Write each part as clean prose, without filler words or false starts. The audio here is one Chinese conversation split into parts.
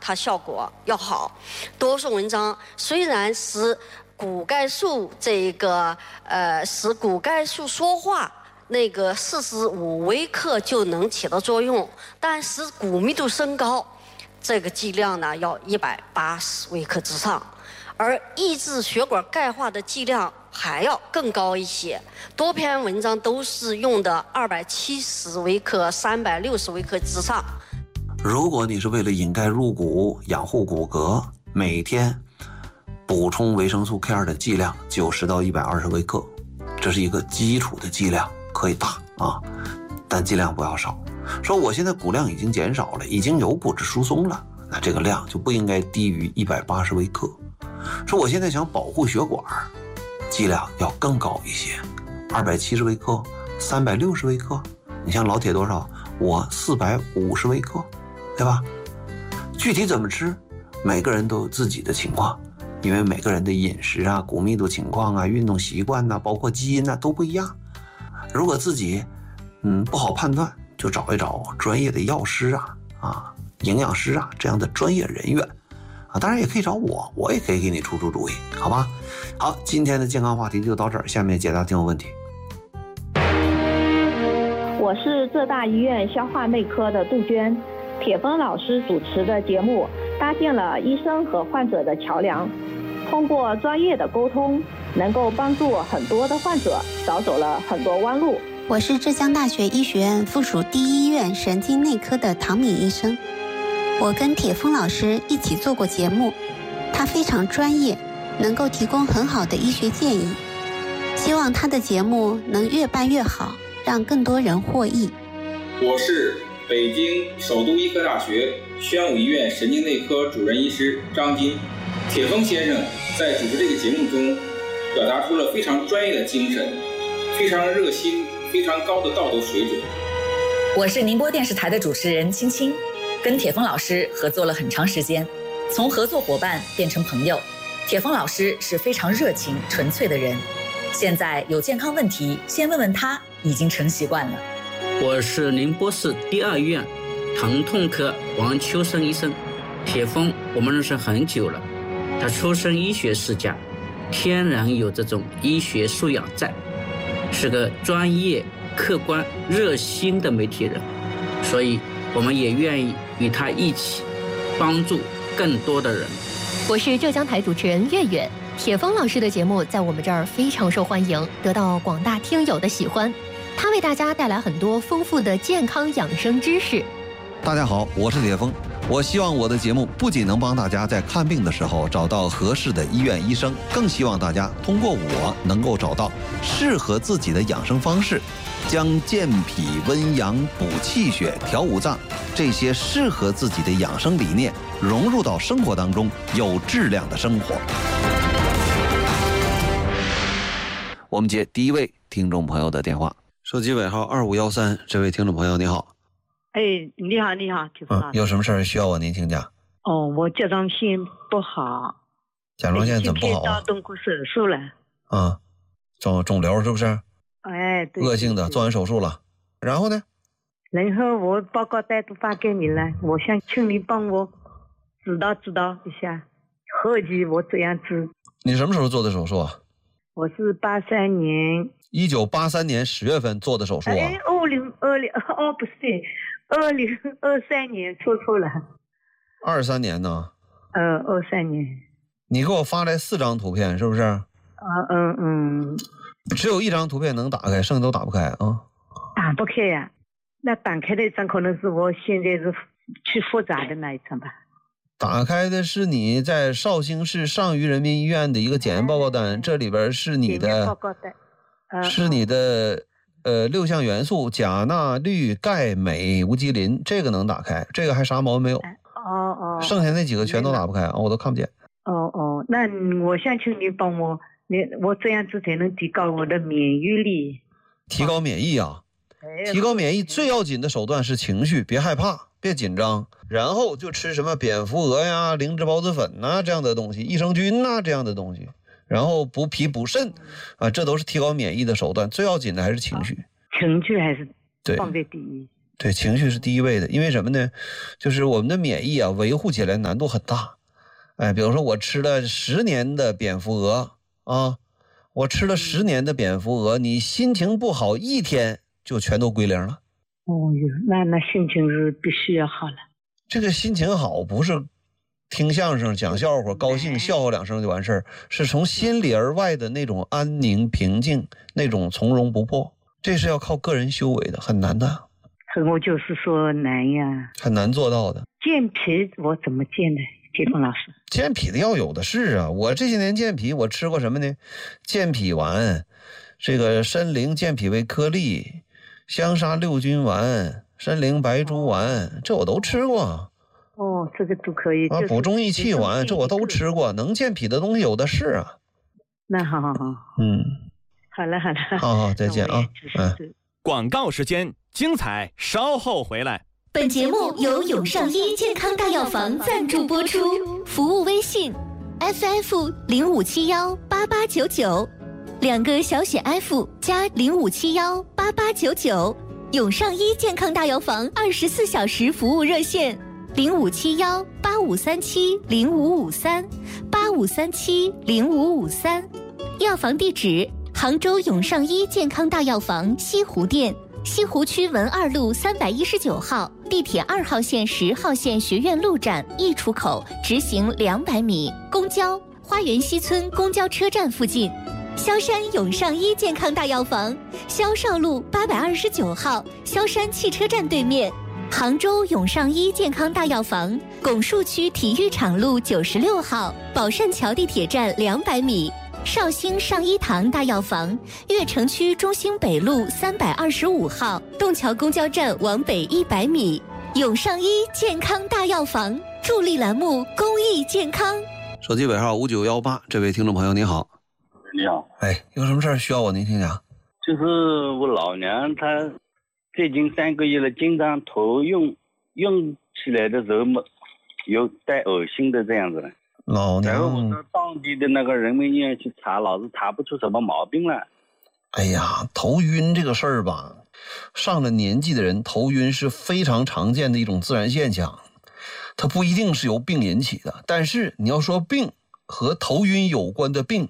它效果要好。多数文章虽然使骨钙素使骨钙素缩化那个45微克就能起到作用，但使骨密度升高，这个剂量呢要180微克之上，而抑制血管钙化的剂量还要更高一些。多篇文章都是用的270微克、360微克之上。 如果你是为了引钙入骨、养护骨骼，每天补充维生素 K2 的剂量90到120微克，这是一个基础的剂量，可以打啊，但剂量不要少。说我现在骨量已经减少了，已经有骨质疏松了，那这个量就不应该低于180微克。说我现在想保护血管，剂量要更高一些，270微克、360微克。你像老铁多少？我450微克，对吧？具体怎么吃，每个人都有自己的情况，因为每个人的饮食啊、骨密度情况啊、运动习惯啊，包括基因啊都不一样。如果自己不好判断，就找一找专业的药师啊、营养师啊这样的专业人员啊，当然也可以找我也可以给你出主意，好吧？好，今天的健康话题就到这儿，下面解答听众问题。 我是浙大医院消化内科的杜鹃，铁峰老师主持的节目搭建了医生和患者的桥梁，通过专业的沟通，能够帮助很多的患者少走了很多弯路。 我是浙江大学医学院附属第一医院神经内科的唐敏医生，我跟铁峰老师一起做过节目，他非常专业，能够提供很好的医学建议，希望他的节目能越办越好，让更多人获益。 我是北京首都医科大学宣武医院神经内科主任医师张金。铁峰先生在主持这个节目中表达出了非常专业的精神，非常热心，非常高的道德水准。 我是宁波电视台的主持人青青，跟铁峰老师合作了很长时间，从合作伙伴变成朋友。铁峰老师是非常热情纯粹的人，现在有健康问题先问问他已经成习惯了。 我是宁波市第二医院疼痛科王秋生医生。铁峰我们认识很久了，他出身医学世家，天然有这种医学素养在，是个专业客观热心的媒体人，所以我们也愿意与他一起帮助更多的人。 我是浙江台主持人月月。铁峰老师的节目在我们这儿非常受欢迎，得到广大听友的喜欢。他为大家带来很多丰富的健康养生知识。 大家好，我是铁峰。我希望我的节目不仅能帮大家在看病的时候找到合适的医院医生，更希望大家通过我能够找到适合自己的养生方式，将健脾温阳、补气血、调五脏这些适合自己的养生理念融入到生活当中，有质量的生活。我们接第一位听众朋友的电话，手机尾号2513，这位听众朋友你好。 哎，你好，铁峰老师。 有什么事儿需要我您请讲？ 我甲状腺不好。 甲状腺怎么不好啊？ 动过手术了。 肿瘤是不是？ 哎，对。 恶性的，做完手术了。然后呢？ 然后我报告单都发给你了，我想请你帮我指导一下，后期我这样子。 你什么时候做的手术啊？ 我是83年。 1983年10月份做的手术啊 ？2020不是，2023年错了。 23年呢 ？23年。 你给我发来4张图片，是不是？只有1张图片能打开，剩下都打不开啊。 打不开呀？那打开的一张可能是我现在是去复杂的那一张吧。 打开的是你在绍兴市上虞人民医院的一个检验报告单，这里边是你的是你的6项元素：钾、钠、氯、钙、镁、无机磷，这个能打开，这个还啥毛病没有。剩下那几个全都打不开我都看不见。 那我想请你帮我这样子才能提高我的免疫力。 提高免疫啊？提高免疫最要紧的手段是情绪，别害怕，别紧张，然后就吃什么蝙蝠蛾呀、灵芝孢子粉呐这样的东西，益生菌呐这样的东西，然后补脾补肾啊，这都是提高免疫的手段。最要紧的还是情绪， 情绪还是放在第一。 对，情绪是第一位的，因为什么呢？就是我们的免疫啊，维护起来难度很大。哎，比如说我吃了10年的蝙蝠蛾啊，我吃了10年的蝙蝠蛾，你心情不好1天就全都归零了。 哦哟，那心情是必须要好了。 这个心情好不是听相声讲笑话高兴笑话2声就完事儿，是从心里而外的那种安宁平静，那种从容不迫，这是要靠个人修为的，很难的。 我就是说难呀， 很难做到的。 健脾我怎么健呢？铁峰老师， 健脾的药有的是啊，我这些年健脾我吃过什么呢？健脾丸，这个参苓健脾胃颗粒，香砂六君丸，参苓白术丸，这我都吃过。 哦，这个都可以啊，补中益气丸，这我都吃过，能健脾的东西有的是啊。 那好，好了， 好，再见啊。 广告时间，精彩稍后回来。 本节目由永上医健康大药房赞助播出，服务微信 FF05718899， 2个小写 F 加05718899，永上医健康大药房24小时服务热线05718537055385370553，药房地址：杭州永上医健康大药房西湖店，西湖区文二路319号，地铁2号线10号线学院路站1出口，直行200米，公交花园西村公交车站附近。萧山永上医健康大药房，萧少路829号，萧山汽车站对面。杭州永上医健康大药房，拱墅区体育场路96号，宝善桥地铁站200米。绍兴上医堂大药房，悦城区中兴北路325号，洞桥公交站往北100米。永上医健康大药房，助力栏目公益健康。 手机尾号5918，这位听众朋友您好。 你好， 哎，有什么事儿需要我您听讲？ 就是我老娘她最近3个月了，经常头用起来的时候有带恶心的这样子了。 老娘， 然后我到当地的那个人民医院去查，老是查不出什么毛病来。 哎呀，头晕这个事儿吧，上了年纪的人头晕是非常常见的一种自然现象，它不一定是由病引起的，但是你要说病和头晕有关的病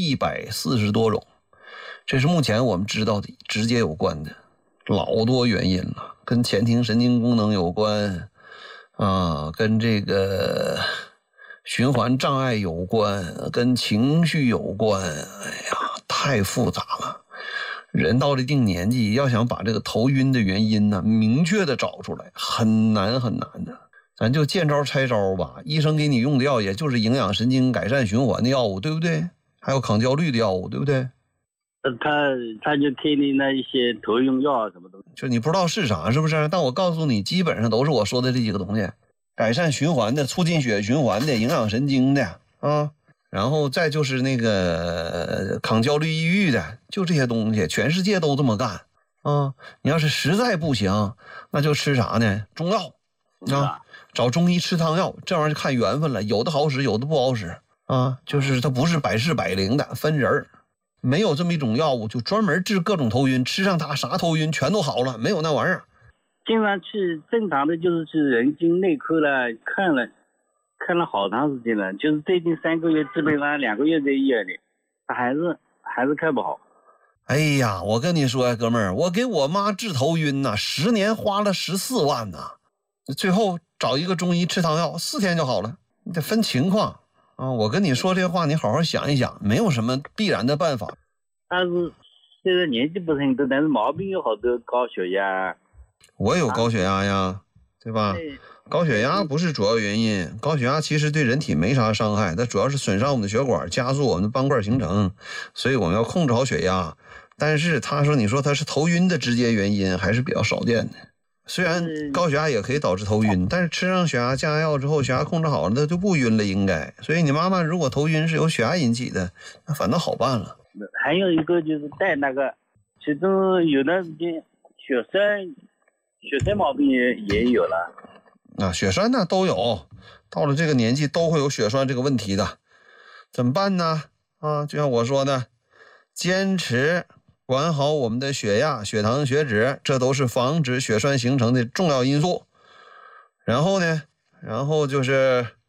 140多种，这是目前我们知道的直接有关的，老多原因了，跟前庭神经功能有关啊，跟这个循环障碍有关，跟情绪有关，哎呀，太复杂了。人到了一定年纪，要想把这个头晕的原因呢明确的找出来，很难的。咱就见招拆招吧，医生给你用的药也就是营养神经改善循环的药物，对不对？还有抗焦虑的药物，对不对？ 他就给你那一些头用药什么东西， 就你不知道是啥，是不是？但我告诉你，基本上都是我说的这几个东西。改善循环的，促进血液循环的，营养神经的啊，然后再就是那个抗焦虑抑郁的，就这些东西，全世界都这么干啊。你要是实在不行，那就吃啥呢？中药啊，找中医吃汤药，这玩意儿就看缘分了，有的好使，有的不好使啊。就是它不是百试百灵的，分人，没有这么一种药物就专门治各种头晕，吃上它啥头晕全都好了，没有那玩意儿。 经常去正常的就是去人经内科了，看了好长时间了，就是最近3个月，基本上2个月在医院里，他还是看不好。 哎呀，我跟你说呀，哥们儿，我给我妈治头晕呐，10年花了14万呐，最后找一个中医吃汤药，4天就好了。你得分情况啊！我跟你说这话，你好好想一想，没有什么必然的办法。 但是现在年纪不是很多，但是毛病有好多，高血压。 我有高血压呀，对吧？高血压不是主要原因，高血压其实对人体没啥伤害，它主要是损伤我们的血管，加速我们的斑块形成，所以我们要控制好血压。但是你说它是头晕的直接原因还是比较少见的。虽然高血压也可以导致头晕，但是吃上血压降压药之后，血压控制好了，它就不晕了应该。所以你妈妈如果头晕是由血压引起的，那反倒好办了。 还有一个就是带那个，其中有段时间血栓毛病也有了。 啊，血栓呢都有，到了这个年纪都会有血栓这个问题的，怎么办呢？啊，就像我说的，坚持管好我们的血压、血糖、血脂，这都是防止血栓形成的重要因素。然后呢，就是